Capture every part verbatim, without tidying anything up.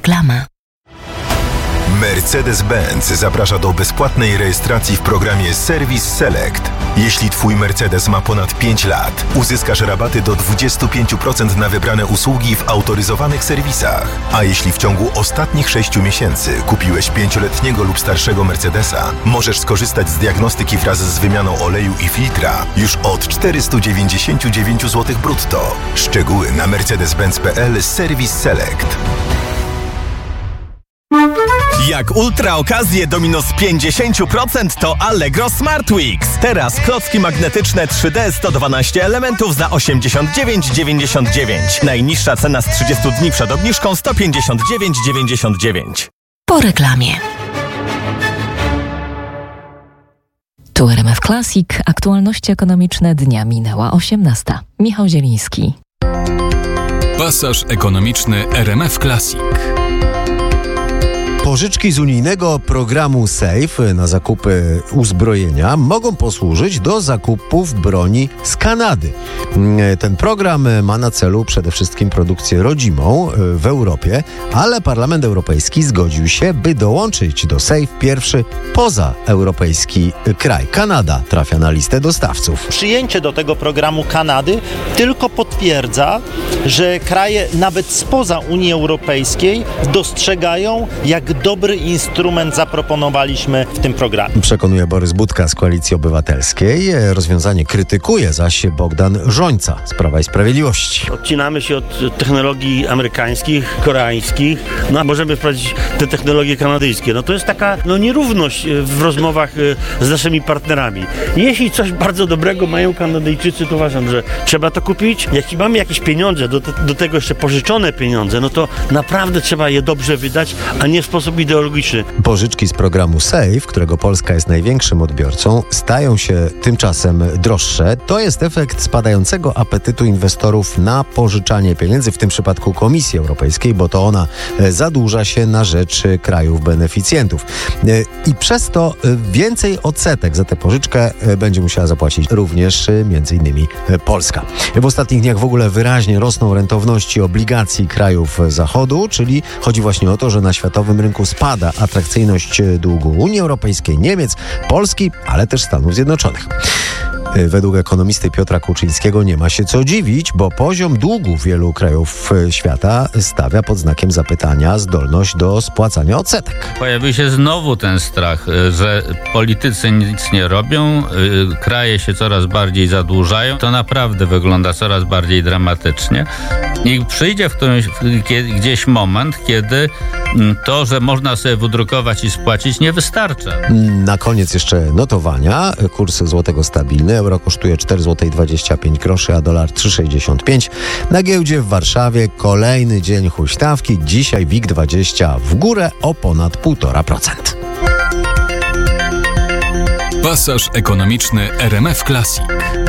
Reklama. Mercedes-Benz zaprasza do bezpłatnej rejestracji w programie Service Select. Jeśli Twój Mercedes ma ponad pięć lat, uzyskasz rabaty do dwadzieścia pięć procent na wybrane usługi w autoryzowanych serwisach. A jeśli w ciągu ostatnich sześciu miesięcy kupiłeś pięcioletniego lub starszego Mercedesa, możesz skorzystać z diagnostyki wraz z wymianą oleju i filtra już od czterysta dziewięćdziesiąt dziewięć złotych brutto. Szczegóły na mercedes benz kropka p l Service Select. Jak ultra okazje do minus pięćdziesiąt procent to Allegro Smart Weeks. Teraz klocki magnetyczne trzy D sto dwanaście elementów za osiemdziesiąt dziewięć dziewięćdziesiąt dziewięć. Najniższa cena z trzydziestu dni przed obniżką sto pięćdziesiąt dziewięć dziewięćdziesiąt dziewięć. Po reklamie. Tu R M F Classic. Aktualności ekonomiczne dnia minęła osiemnasta. Michał Zieliński. Pasaż ekonomiczny R M F Classic. Pożyczki z unijnego programu SAFE na zakupy uzbrojenia mogą posłużyć do zakupów broni z Kanady. Ten program ma na celu przede wszystkim produkcję rodzimą w Europie, ale Parlament Europejski zgodził się, by dołączyć do SAFE pierwszy pozaeuropejski kraj. Kanada trafia na listę dostawców. Przyjęcie do tego programu Kanady tylko potwierdza, że kraje nawet spoza Unii Europejskiej dostrzegają, jak dobry instrument zaproponowaliśmy w tym programie. Przekonuje Borys Budka z Koalicji Obywatelskiej. Rozwiązanie krytykuje zaś Bogdan Rzońca z Prawa i Sprawiedliwości. Odcinamy się od technologii amerykańskich, koreańskich, no a możemy wprowadzić te technologie kanadyjskie. No to jest taka no, nierówność w rozmowach z naszymi partnerami. Jeśli coś bardzo dobrego mają Kanadyjczycy, to uważam, że trzeba to kupić. Jeśli mamy jakieś pieniądze, do, te, do tego jeszcze pożyczone pieniądze, no to naprawdę trzeba je dobrze wydać, a nie w sposób ideologiczny. Pożyczki z programu SAFE, którego Polska jest największym odbiorcą, stają się tymczasem droższe. To jest efekt spadającego apetytu inwestorów na pożyczanie pieniędzy, w tym przypadku Komisji Europejskiej, bo to ona zadłuża się na rzecz krajów beneficjentów. I przez to więcej odsetek za tę pożyczkę będzie musiała zapłacić również między innymi Polska. W ostatnich dniach w ogóle wyraźnie rosną rentowności obligacji krajów Zachodu, czyli chodzi właśnie o to, że na światowym rynku spada atrakcyjność długu Unii Europejskiej, Niemiec, Polski, ale też Stanów Zjednoczonych. Według ekonomisty Piotra Kuczyńskiego nie ma się co dziwić, bo poziom długu wielu krajów świata stawia pod znakiem zapytania zdolność do spłacania odsetek. Pojawił się znowu ten strach, że politycy nic nie robią, kraje się coraz bardziej zadłużają. To naprawdę wygląda coraz bardziej dramatycznie. I przyjdzie w którymś, gdzieś moment, kiedy to, że można sobie wydrukować i spłacić, nie wystarcza. Na koniec jeszcze notowania. Kurs złotego stabilny. Euro kosztuje cztery złote dwadzieścia pięć groszy, a dolar trzy sześćdziesiąt pięć. Na giełdzie w Warszawie kolejny dzień huśtawki. Dzisiaj WIG dwadzieścia w górę o ponad półtora procent. Pasaż ekonomiczny R M F Classic.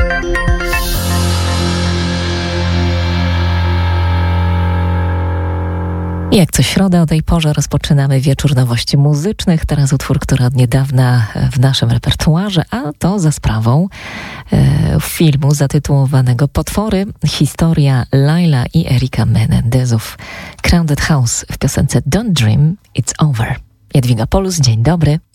Jak co środę o tej porze rozpoczynamy wieczór nowości muzycznych. Teraz utwór, który od niedawna w naszym repertuarze, a to za sprawą e, filmu zatytułowanego Potwory. Historia Laila i Erika Menendezów. Crowded House w piosence Don't Dream, It's Over. Jadwiga Polus, dzień dobry.